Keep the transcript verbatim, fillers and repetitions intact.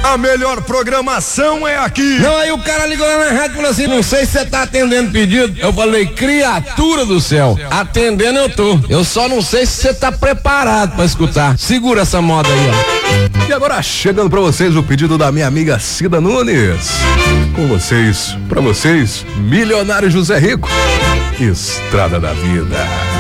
A melhor programação é aqui. Não, aí o cara ligou lá na rádio e falou assim, não sei se você tá atendendo pedido. Eu falei, criatura do céu, atendendo eu tô. Eu só não sei se você tá preparado pra escutar. Segura essa moda aí, ó. E agora chegando pra vocês o pedido da minha amiga Cida Nunes. Com vocês, pra vocês, Milionário José Rico, Estrada da Vida.